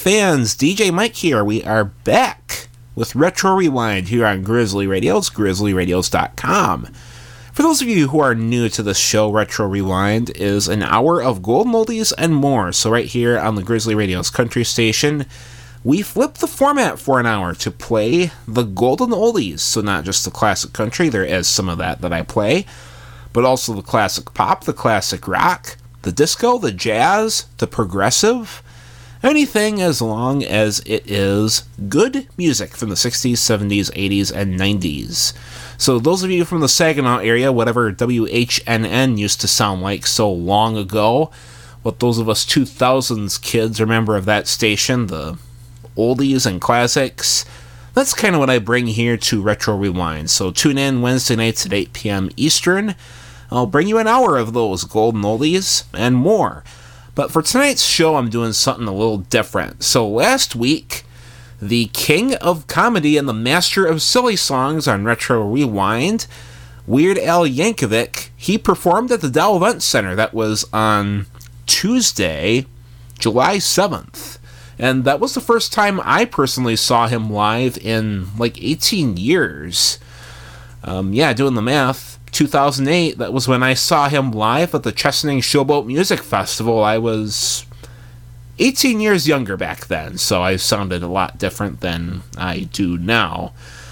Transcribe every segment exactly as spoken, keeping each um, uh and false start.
fans, D J Mike here. We are back with Retro Rewind here on Grizzly Radios, grizzly radios dot com. For those of you who are new to this show, Retro Rewind is an hour of golden oldies and more. So right here on the Grizzly Radios Country Station, we flip the format for an hour to play the golden oldies. So not just the classic country, there is some of that that I play, but also the classic pop, the classic rock, the disco, the jazz, the progressive, anything as long as it is good music from the sixties, seventies, eighties, and nineties. So those of you from the Saginaw area, whatever W H N N used to sound like so long ago, what those of us two thousands kids remember of that station, the oldies and classics, that's kind of what I bring here to Retro Rewind. So tune in Wednesday nights at eight p.m. Eastern. I'll bring you an hour of those golden oldies and more. But for tonight's show, I'm doing something a little different. So last week, the king of comedy and the master of silly songs on Retro Rewind, Weird Al Yankovic, he performed at the Dow Event Center. That was on Tuesday, July seventh. And that was the first time I personally saw him live in like eighteen years. Um, yeah, doing the math. two thousand eight, that was when I saw him live at the Chesaning Showboat Music Festival. I was eighteen years younger back then, so I sounded a lot different than I do now.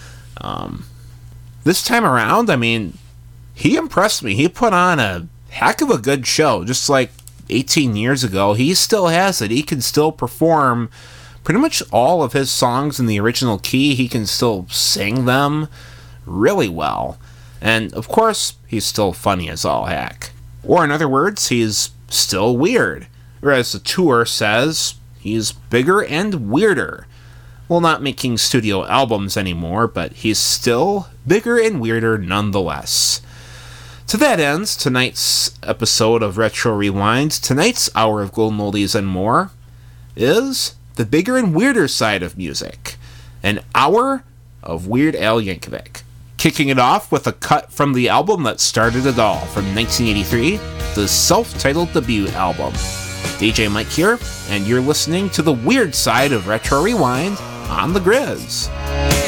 Um, this time around, I mean, he impressed me. He put on a heck of a good show, just like eighteen years ago. He still has it. He can still perform pretty much all of his songs in the original key. He can still sing them really well. And, of course, he's still funny as all heck. Or, in other words, he's still weird. Or, as the tour says, he's bigger and weirder. Well, not making studio albums anymore, but he's still bigger and weirder nonetheless. To that end, tonight's episode of Retro Rewind, tonight's hour of golden oldies and more, is the bigger and weirder side of music. An hour of Weird Al Yankovic. Kicking it off with a cut from the album that started it all, from nineteen eighty-three, the self-titled debut album. D J Mike here, and you're listening to the weird side of Retro Rewind on the Grizz.